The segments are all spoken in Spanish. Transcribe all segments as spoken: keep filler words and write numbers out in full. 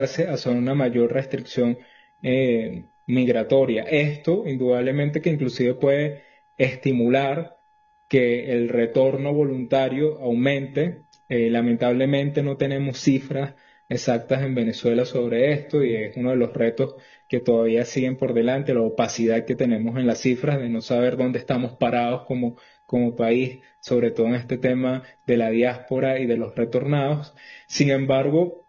hacia una mayor restricción eh, migratoria. Esto, indudablemente, que inclusive puede estimular que el retorno voluntario aumente. Eh, lamentablemente no tenemos cifras exactas en Venezuela sobre esto y es uno de los retos que todavía siguen por delante, la opacidad que tenemos en las cifras de no saber dónde estamos parados como, como país, sobre todo en este tema de la diáspora y de los retornados. Sin embargo,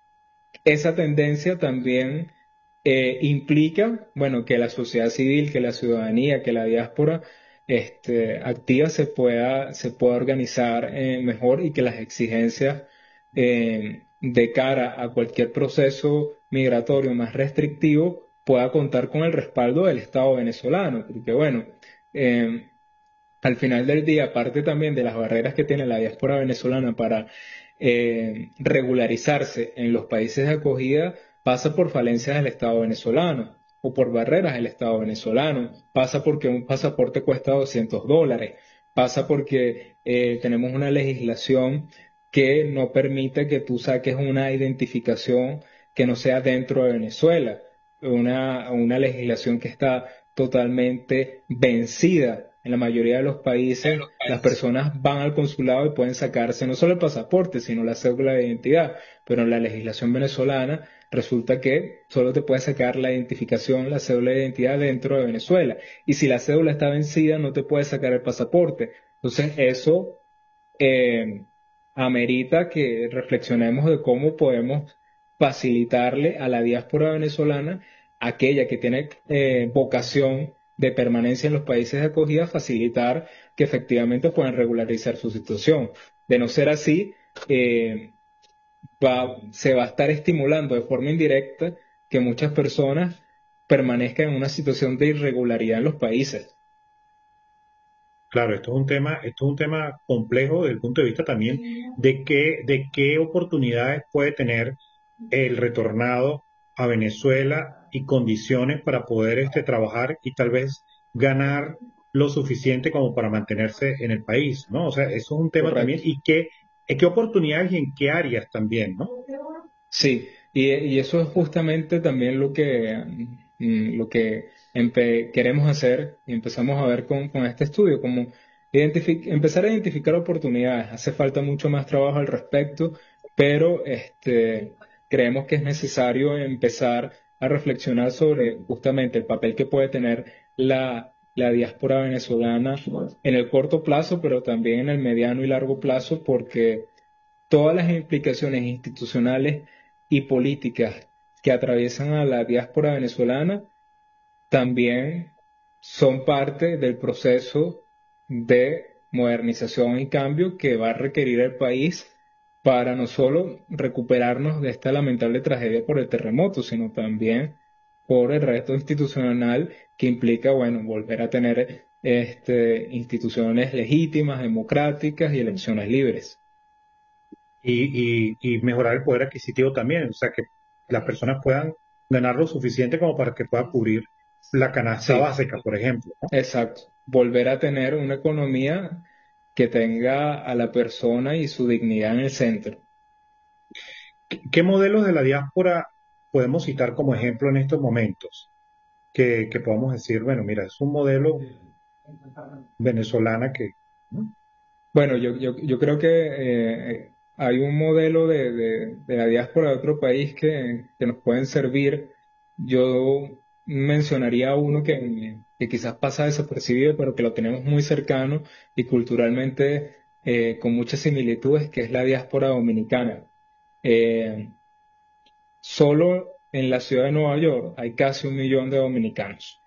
esa tendencia también eh, implica, bueno, que la sociedad civil, que la ciudadanía, que la diáspora este, activa se pueda, se pueda organizar eh, mejor y que las exigencias eh, de cara a cualquier proceso migratorio más restrictivo pueda contar con el respaldo del Estado venezolano, porque bueno, eh, al final del día, aparte también de las barreras que tiene la diáspora venezolana para eh, regularizarse en los países de acogida, pasa por falencias del Estado venezolano o por barreras del Estado venezolano, pasa porque un pasaporte cuesta doscientos dólares, pasa porque eh, tenemos una legislación que no permite que tú saques una identificación que no sea dentro de Venezuela, una, una legislación que está totalmente vencida. En la mayoría de los países, las personas van al consulado y pueden sacarse no solo el pasaporte, sino la cédula de identidad. Pero en la legislación venezolana resulta que solo te puedes sacar la identificación, la cédula de identidad dentro de Venezuela. Y si la cédula está vencida, no te puedes sacar el pasaporte. Entonces, eso eh, amerita que reflexionemos de cómo podemos facilitarle a la diáspora venezolana, aquella que tiene eh, vocación de permanencia en los países de acogida, facilitar que efectivamente puedan regularizar su situación. De no ser así, eh, va, se va a estar estimulando de forma indirecta que muchas personas permanezcan en una situación de irregularidad en los países. Claro, esto es un tema, esto es un tema complejo desde el punto de vista también de qué, de qué oportunidades puede tener el retornado a Venezuela y condiciones para poder este, trabajar y tal vez ganar lo suficiente como para mantenerse en el país, ¿no? O sea, eso es un tema también Correcto. y qué, qué oportunidades y en qué áreas también, ¿no? Sí, y, y eso es justamente también lo que, mm, lo que empe- queremos hacer y empezamos a ver con, con este estudio, como identifi- empezar a identificar oportunidades. Hace falta mucho más trabajo al respecto, pero este, creemos que es necesario empezar a reflexionar sobre justamente el papel que puede tener la, la diáspora venezolana en el corto plazo, pero también en el mediano y largo plazo, porque todas las implicaciones institucionales y políticas que atraviesan a la diáspora venezolana también son parte del proceso de modernización y cambio que va a requerir el país para no solo recuperarnos de esta lamentable tragedia por el terremoto, sino también por el resto institucional que implica, bueno, volver a tener este, instituciones legítimas, democráticas y elecciones libres. Y, y, y mejorar el poder adquisitivo también, o sea, que las personas puedan ganar lo suficiente como para que pueda cubrir la canasta Sí, básica, por ejemplo, ¿no? exacto. Volver a tener una economía que tenga a la persona y su dignidad en el centro. ¿Qué modelos de la diáspora podemos citar como ejemplo en estos momentos? Que, que podamos decir, bueno, mira, es un modelo venezolana que, ¿no? Bueno, yo, yo, yo creo que eh, hay un modelo de, de, de la diáspora de otro país que, que nos pueden servir. Yo mencionaría uno que, que quizás pasa desapercibido, pero que lo tenemos muy cercano y culturalmente eh, con muchas similitudes, que es la diáspora dominicana. Eh, Solo en la ciudad de Nueva York hay casi un millón de dominicanos.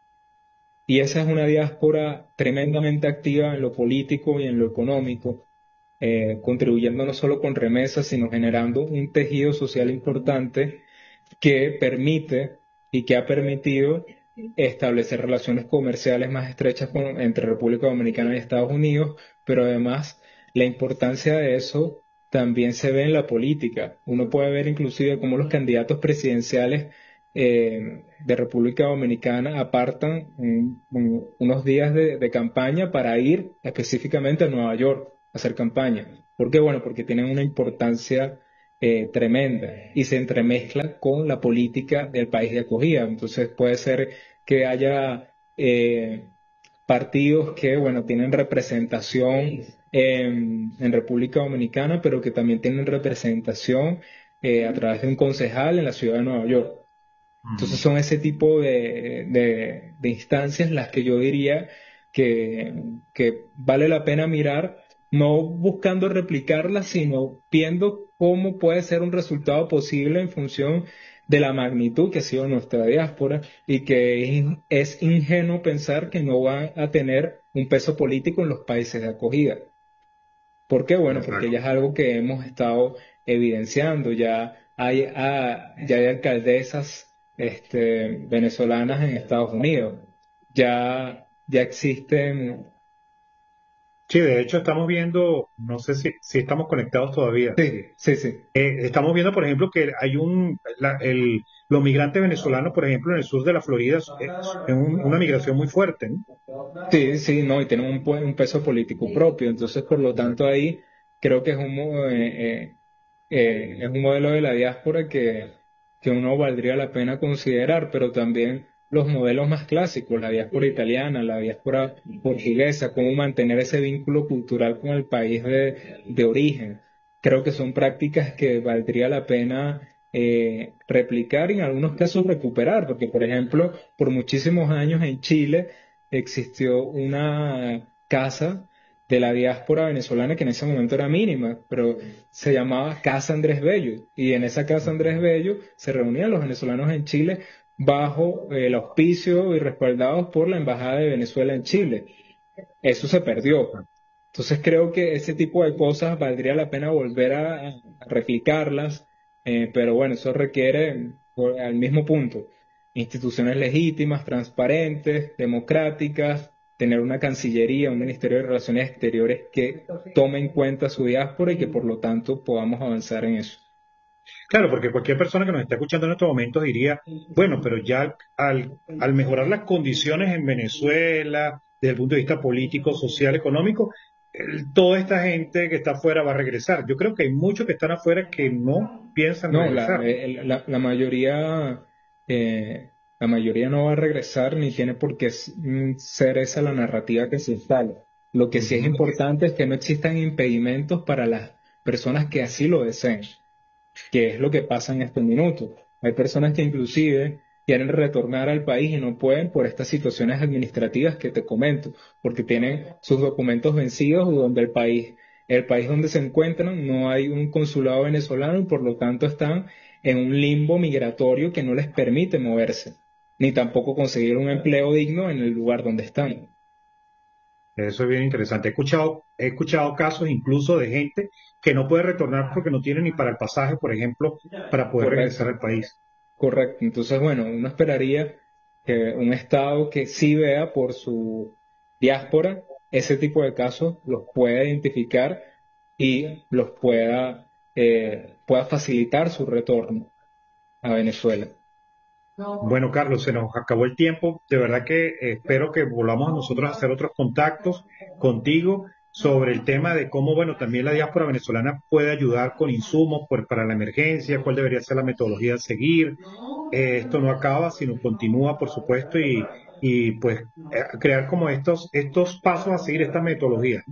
Y esa es una diáspora tremendamente activa en lo político y en lo económico, eh, contribuyendo no solo con remesas, sino generando un tejido social importante que permite y que ha permitido establecer relaciones comerciales más estrechas con- entre República Dominicana y Estados Unidos, pero además la importancia de eso también se ve en la política. Uno puede ver inclusive cómo los candidatos presidenciales eh, de República Dominicana apartan un- un- unos días de, de campaña para ir específicamente a Nueva York a hacer campaña. ¿Por qué? Bueno, porque tienen una importancia eh, tremenda y se entremezcla con la política del país de acogida. Entonces puede ser que haya eh, partidos que, bueno, tienen representación en, en República Dominicana, pero que también tienen representación eh, a través de un concejal en la ciudad de Nueva York. Entonces son ese tipo de, de, de instancias las que yo diría que, que vale la pena mirar, no buscando replicarlas, sino viendo cómo puede ser un resultado posible en función de la magnitud que ha sido nuestra diáspora, y que es ingenuo pensar que no van a tener un peso político en los países de acogida. ¿Por qué? Bueno, porque ya es algo que hemos estado evidenciando. Ya hay, ah, ya hay alcaldesas este, venezolanas en Estados Unidos. Ya, ya existen... Sí, de hecho estamos viendo, no sé si, si estamos conectados todavía. Sí, sí, sí. Eh, estamos viendo, por ejemplo, que hay un, la, el, los migrantes venezolanos, por ejemplo, en el sur de la Florida, es, es un, una migración muy fuerte, ¿no? Sí, sí, no, y tienen un, un peso político propio. Entonces, por lo tanto, ahí creo que es un, eh, eh, eh, es un modelo de la diáspora que, que uno valdría la pena considerar, pero también los modelos más clásicos, la diáspora italiana, la diáspora portuguesa, cómo mantener ese vínculo cultural con el país de, de origen. Creo que son prácticas que valdría la pena eh, replicar y en algunos casos recuperar, porque, por ejemplo, por muchísimos años en Chile existió una casa de la diáspora venezolana que en ese momento era mínima, pero se llamaba Casa Andrés Bello, y en esa Casa Andrés Bello se reunían los venezolanos en Chile bajo el auspicio y respaldados por la Embajada de Venezuela en Chile. Eso se perdió. Entonces creo que ese tipo de cosas valdría la pena volver a, a replicarlas, eh, pero bueno, eso requiere, por, al mismo punto, instituciones legítimas, transparentes, democráticas, tener una Cancillería, un Ministerio de Relaciones Exteriores que tome en cuenta su diáspora y que por lo tanto podamos avanzar en eso. Claro, porque cualquier persona que nos está escuchando en estos momentos diría, bueno, pero ya al, al mejorar las condiciones en Venezuela, desde el punto de vista político, social, económico, el, toda esta gente que está afuera va a regresar. Yo creo que hay muchos que están afuera que no piensan no, regresar. La, eh, la, la mayoría... Eh, la mayoría no va a regresar ni tiene por qué ser esa la narrativa que se instala. Lo que sí es importante es que no existan impedimentos para las personas que así lo deseen, que es lo que pasa en estos minutos. Hay personas que inclusive quieren retornar al país y no pueden por estas situaciones administrativas que te comento, porque tienen sus documentos vencidos, o donde el país, el país donde se encuentran no hay un consulado venezolano y por lo tanto están en un limbo migratorio que no les permite moverse, ni tampoco conseguir un empleo digno en el lugar donde están. Eso es bien interesante. He escuchado, he escuchado casos incluso de gente que no puede retornar porque no tiene ni para el pasaje, por ejemplo, para poder Correcto. regresar al país. Correcto. Entonces, bueno, uno esperaría que un Estado que sí vea por su diáspora ese tipo de casos los pueda identificar y los pueda, eh, pueda facilitar su retorno a Venezuela. Bueno, Carlos, se nos acabó el tiempo. De verdad que eh, espero que volvamos a nosotros a hacer otros contactos contigo sobre el tema de cómo, bueno, también la diáspora venezolana puede ayudar con insumos por, para la emergencia, cuál debería ser la metodología a seguir. Eh, esto no acaba, sino continúa, por supuesto, y, y pues eh, crear como estos, estos pasos a seguir, esta metodología.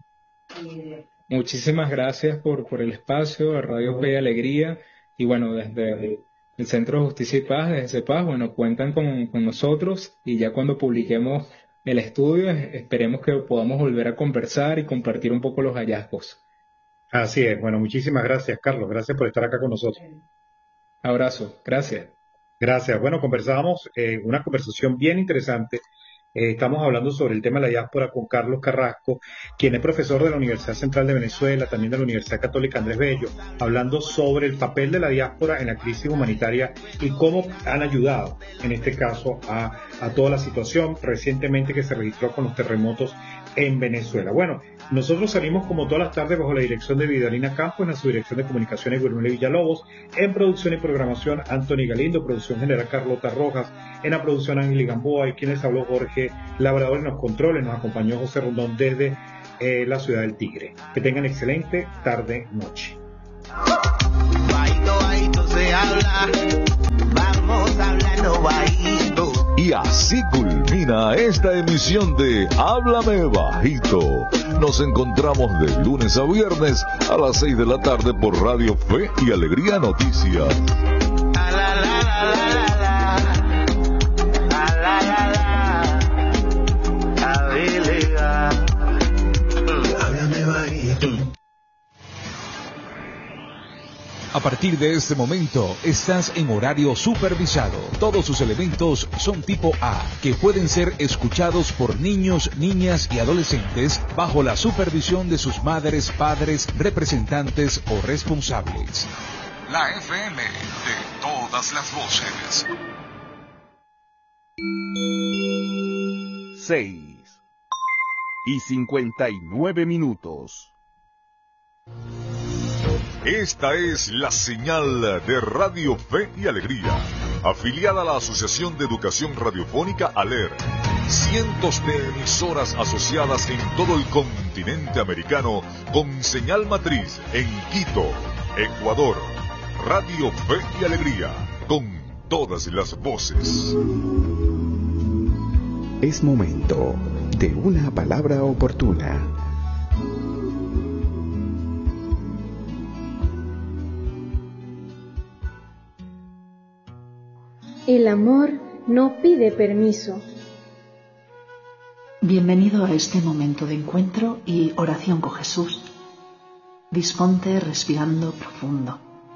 Muchísimas gracias por, por el espacio, a Radio Fe y Alegría, y bueno, desde el Centro de Justicia y Paz, desde CEPAZ, bueno, cuentan con, con nosotros, y ya cuando publiquemos el estudio, esperemos que podamos volver a conversar y compartir un poco los hallazgos. Así es. Bueno, muchísimas gracias, Carlos. Gracias por estar acá con nosotros. Abrazo. Gracias. Gracias. Bueno, conversábamos eh, una conversación bien interesante. Eh, estamos hablando sobre el tema de la diáspora con Carlos Carrasco, quien es profesor de la Universidad Central de Venezuela, también de la Universidad Católica Andrés Bello, hablando sobre el papel de la diáspora en la crisis humanitaria y cómo han ayudado, en este caso, a, a toda la situación recientemente que se registró con los terremotos en Venezuela. Bueno, nosotros salimos como todas las tardes bajo la dirección de Vidalina Campos, en la subdirección de comunicaciones Guillermo Villalobos, en producción y programación Anthony Galindo, producción general Carlota Rojas, en la producción Ángel Gamboa, y quienes habló Jorge Labrador en los controles, nos acompañó José Rondón desde eh, la ciudad del Tigre. Que tengan excelente tarde, noche. que hablar, vamos hablando bajito. Y así culmina esta emisión de Háblame Bajito. Nos encontramos de lunes a viernes a las seis de la tarde por Radio Fe y Alegría Noticias. A partir de este momento, estás en horario supervisado. Todos sus elementos son tipo A, que pueden ser escuchados por niños, niñas y adolescentes bajo la supervisión de sus madres, padres, representantes o responsables. La F M de todas las voces. seis y cincuenta y nueve minutos. Esta es la señal de Radio Fe y Alegría, afiliada a la Asociación de Educación Radiofónica ALER. Cientos de emisoras asociadas en todo el continente americano con señal matriz en Quito, Ecuador. Radio Fe y Alegría, con todas las voces. Es momento de una palabra oportuna. El amor no pide permiso. Bienvenido a este momento de encuentro y oración con Jesús. Disponte respirando profundo.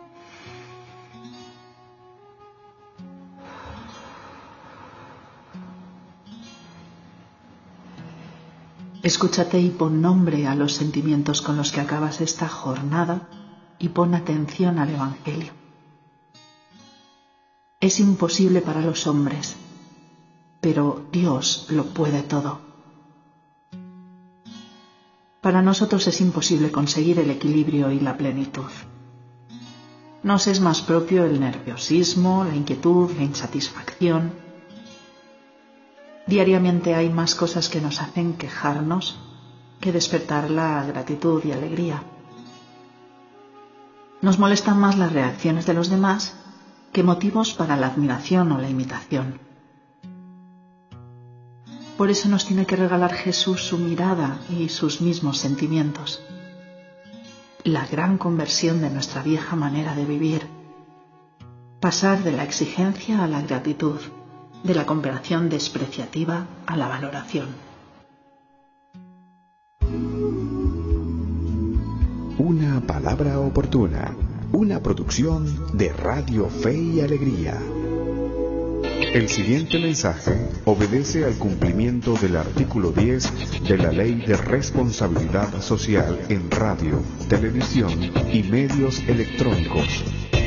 Escúchate y pon nombre a los sentimientos con los que acabas esta jornada y pon atención al Evangelio. Es imposible para los hombres, pero Dios lo puede todo. Para nosotros es imposible conseguir el equilibrio y la plenitud. Nos es más propio el nerviosismo, la inquietud, la insatisfacción. Diariamente hay más cosas que nos hacen quejarnos que despertar la gratitud y alegría. Nos molestan más las reacciones de los demás que motivos para la admiración o la imitación. Por eso nos tiene que regalar Jesús su mirada y sus mismos sentimientos. La gran conversión de nuestra vieja manera de vivir. Pasar de la exigencia a la gratitud, de la comparación despreciativa a la valoración. Una palabra oportuna. Una producción de Radio Fe y Alegría. El siguiente mensaje obedece al cumplimiento del artículo diez de la Ley de Responsabilidad Social en Radio, Televisión y Medios Electrónicos.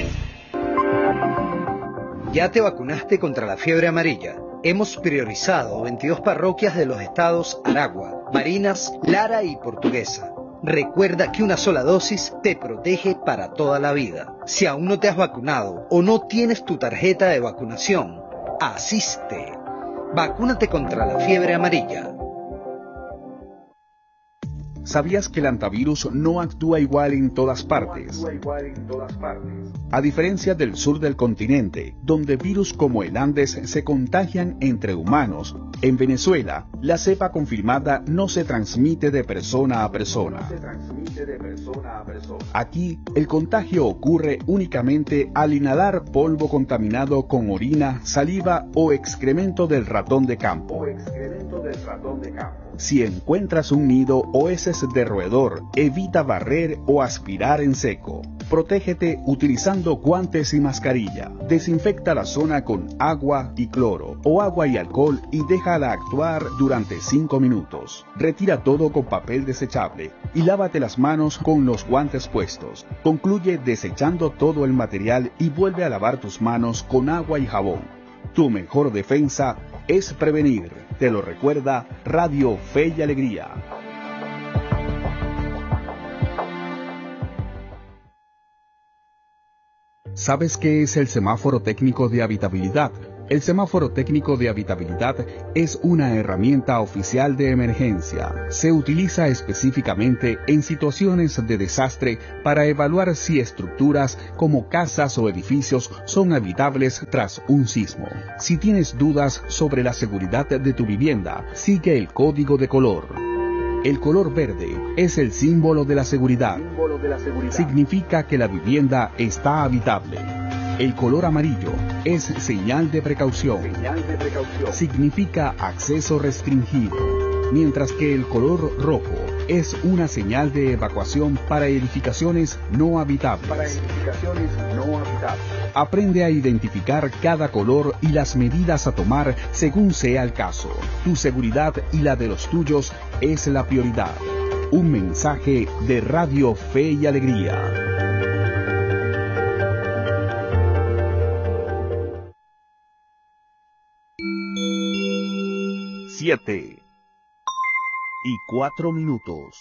¿Ya te vacunaste contra la fiebre amarilla? Hemos priorizado veintidós parroquias de los estados Aragua, Barinas, Lara y Portuguesa. Recuerda que una sola dosis te protege para toda la vida. Si aún no te has vacunado o no tienes tu tarjeta de vacunación, asiste. Vacúnate contra la fiebre amarilla. ¿Sabías que el antivirus no actúa igual en todas partes? A diferencia del sur del continente, donde virus como el Andes se contagian entre humanos, en Venezuela, la cepa confirmada no se transmite de persona a persona. Aquí, el contagio ocurre únicamente al inhalar polvo contaminado con orina, saliva o excremento del ratón de campo. Si encuentras un nido o heces de roedor, evita barrer o aspirar en seco. Protégete utilizando guantes y mascarilla. Desinfecta la zona con agua y cloro o agua y alcohol y déjala actuar durante cinco minutos. Retira todo con papel desechable y lávate las manos con los guantes puestos. Concluye desechando todo el material y vuelve a lavar tus manos con agua y jabón. Tu mejor defensa es prevenir. Te lo recuerda Radio Fe y Alegría. ¿Sabes qué es el semáforo técnico de habitabilidad? El semáforo técnico de habitabilidad es una herramienta oficial de emergencia. Se utiliza específicamente en situaciones de desastre para evaluar si estructuras como casas o edificios son habitables tras un sismo. Si tienes dudas sobre la seguridad de tu vivienda, sigue el código de color. El color verde es el símbolo de la seguridad. Significa que la vivienda está habitable. El color amarillo es señal de precaución. Significa acceso restringido. Mientras que el color rojo es una señal de evacuación para edificaciones no habitables. Para edificaciones no habitables. Aprende a identificar cada color y las medidas a tomar según sea el caso. Tu seguridad y la de los tuyos es la prioridad. Un mensaje de Radio Fe y Alegría. Siete y cuatro minutos.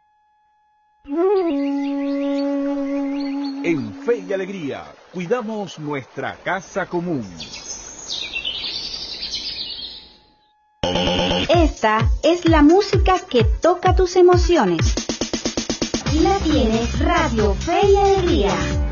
En Fe y Alegría, cuidamos nuestra casa común. Esta es la música que toca tus emociones. Y la tiene Radio Fe y Alegría.